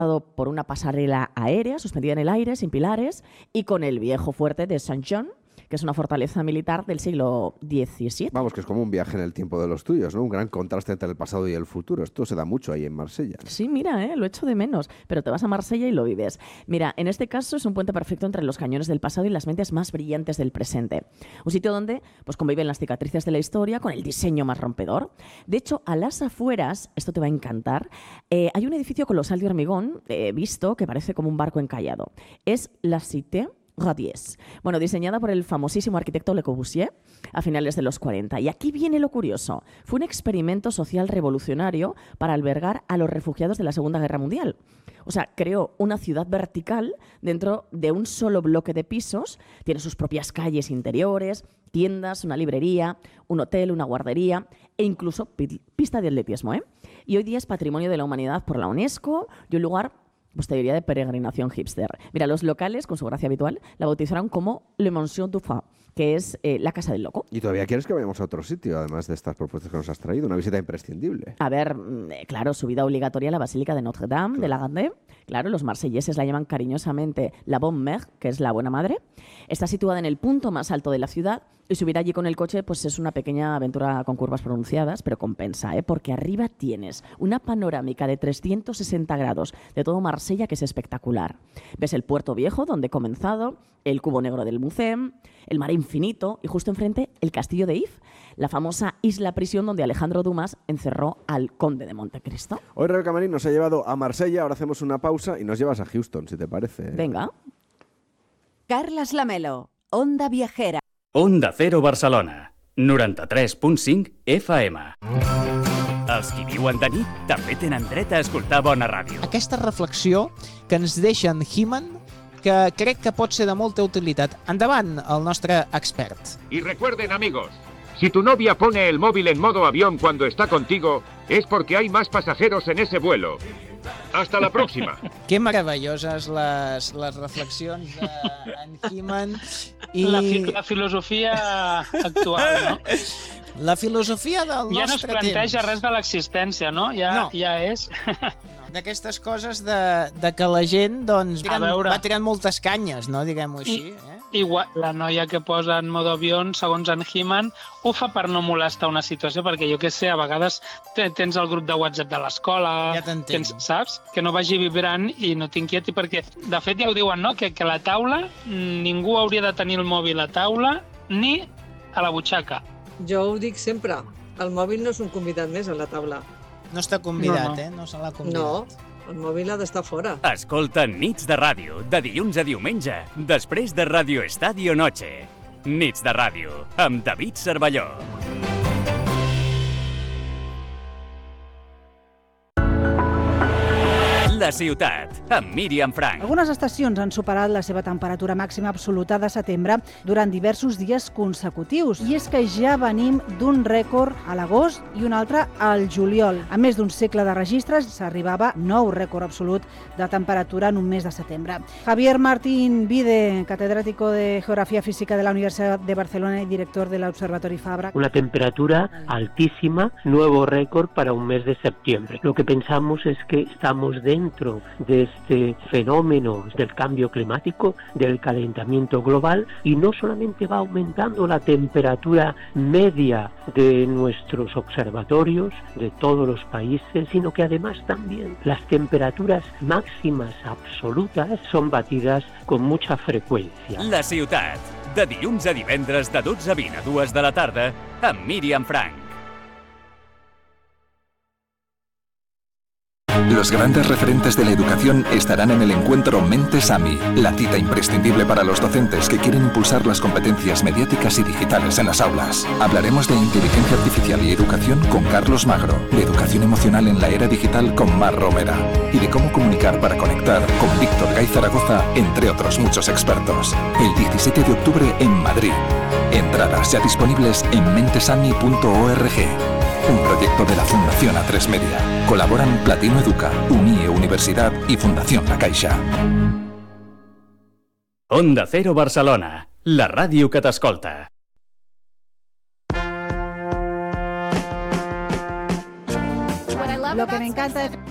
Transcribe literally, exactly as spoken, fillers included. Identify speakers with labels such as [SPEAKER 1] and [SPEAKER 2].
[SPEAKER 1] por una pasarela aérea suspendida en el aire, sin pilares, y con el viejo fuerte de Saint-Jean, que es una fortaleza militar del siglo diecisiete.
[SPEAKER 2] Vamos, que es como un viaje en el tiempo de los tuyos, ¿no? Un gran contraste entre el pasado y el futuro. Esto se da mucho ahí en Marsella.
[SPEAKER 1] Sí, mira, ¿eh? Lo echo de menos, pero te vas a Marsella y lo vives. Mira, en este caso es un puente perfecto entre los cañones del pasado y las mentes más brillantes del presente. Un sitio donde pues, conviven las cicatrices de la historia con el diseño más rompedor. De hecho, a las afueras, esto te va a encantar, eh, hay un edificio colosal de hormigón eh, visto que parece como un barco encallado. Es la Cité Radies. Bueno, diseñada por el famosísimo arquitecto Le Corbusier a finales de los cuarenta. Y aquí viene lo curioso. Fue un experimento social revolucionario para albergar a los refugiados de la Segunda Guerra Mundial. O sea, creó una ciudad vertical dentro de un solo bloque de pisos. Tiene sus propias calles interiores, tiendas, una librería, un hotel, una guardería e incluso pista de atletismo, ¿eh? Y hoy día es Patrimonio de la Humanidad por la UNESCO y un lugar, pues te diría, de peregrinación hipster. Mira, los locales, con su gracia habitual, la bautizaron como Le Mansion du Fa, que es eh, la Casa del Loco.
[SPEAKER 2] ¿Y todavía quieres que vayamos a otro sitio, además de estas propuestas que nos has traído? Una visita imprescindible.
[SPEAKER 1] A ver, eh, claro, subida obligatoria a la Basílica de Notre Dame, claro, de la Gandée. Claro, los marselleses la llaman cariñosamente la Bonne Mère, que es la buena madre. Está situada en el punto más alto de la ciudad y subir allí con el coche pues es una pequeña aventura con curvas pronunciadas, pero compensa, ¿eh? Porque arriba tienes una panorámica de trescientos sesenta grados de todo Marsella que es espectacular. Ves el puerto viejo donde he comenzado, el cubo negro del Mucem, el mar infinito y justo enfrente el castillo de If, la famosa isla prisión donde Alejandro Dumas encerró al conde de Montecristo.
[SPEAKER 2] Hoy Rebeca Marín nos ha llevado a Marsella, ahora hacemos una pausa y nos llevas a Houston, si te parece.
[SPEAKER 1] Venga.
[SPEAKER 3] Carles Lamelo, Onda Viajera.
[SPEAKER 4] Onda Cero Barcelona, noranta-tres punt cinc F M. Els qui viuen de nit també tenen dret a escoltar bona ràdio.
[SPEAKER 5] Aquesta reflexió que ens deixa en He-Man, que crec que pot ser de molta utilitat. Endavant, el nostre expert.
[SPEAKER 6] Y recuerden, amigos, si tu novia pone el móvil en modo avión cuando está contigo, es porque hay más pasajeros en ese vuelo. Hasta la próxima.
[SPEAKER 5] Que meravelloses les, les reflexions d'en He-Man. I...
[SPEAKER 7] La, fi, la filosofia actual, no?
[SPEAKER 5] La filosofia del nostre temps.
[SPEAKER 7] Ja no es planteja temps. Res de l'existència, no? Ja,
[SPEAKER 5] no.
[SPEAKER 7] ja és...
[SPEAKER 5] D'aquestes coses de, de que la gent doncs, tiren, va tirant moltes canyes, no? Diguem-ho així.
[SPEAKER 7] I,
[SPEAKER 5] eh?
[SPEAKER 7] Igual, la noia que posa en modo avió, segons en He-Man, ho fa per no molestar una situació, perquè jo què sé, a vegades tens el grup de WhatsApp de l'escola,
[SPEAKER 5] ja tens,
[SPEAKER 7] saps? Que no vagi vibrant i no t'inquieti, perquè de fet ja ho diuen, no? Que, que la taula, ningú hauria de tenir el mòbil a taula ni a la butxaca.
[SPEAKER 8] Jo ho dic sempre, el mòbil no és un convidat més a la taula.
[SPEAKER 5] No està convidat,
[SPEAKER 7] no, no.
[SPEAKER 5] eh? No se l'ha convidat.
[SPEAKER 8] No. El mòbil ha d'estar fora.
[SPEAKER 4] Escolta Nits de Ràdio, de dilluns a diumenge, després de Radio Estadio Noche. Nits de Ràdio, amb David Cervelló. La ciutat, amb Míriam Frank.
[SPEAKER 9] Algunes estacions han superat la seva temperatura màxima absoluta de setembre durant diversos dies consecutius. I és que ja venim d'un rècord a l'agost i un altre al juliol. A més d'un segle de registres, s'arribava nou rècord absolut de temperatura en un mes de setembre. Javier Martín Vide, catedrático de Geografía Física de la Universidad de Barcelona y director del Observatorio Fabra.
[SPEAKER 10] Una temperatura altísima, nuevo récord para un mes de septiembre. Lo que pensamos es que estamos dentro de este fenómeno del cambio climático, del calentamiento global, y no solamente va aumentando la temperatura media de nuestros observatorios, de todos los países, sino que además también las temperaturas máximas absolutas son batidas con mucha frecuencia.
[SPEAKER 4] La ciutat, de dilluns a divendres de dotze a vint a dues de la tarda, amb Míriam Frank.
[SPEAKER 11] Los grandes referentes de la educación estarán en el encuentro Mentes AMI, la cita imprescindible para los docentes que quieren impulsar las competencias mediáticas y digitales en las aulas. Hablaremos de inteligencia artificial y educación con Carlos Magro, de educación emocional en la era digital con Mar Romera y de cómo comunicar para conectar con Víctor Gay Zaragoza, entre otros muchos expertos. El diecisiete de octubre en Madrid. Entradas ya disponibles en mentesami punto org. Un proyecto de la Fundación A tres Media. Colaboran Platino Educa, UNIE Universidad y Fundación La Caixa.
[SPEAKER 4] Onda Cero Barcelona, la ràdio que t'escolta.
[SPEAKER 9] Lo que me encanta es...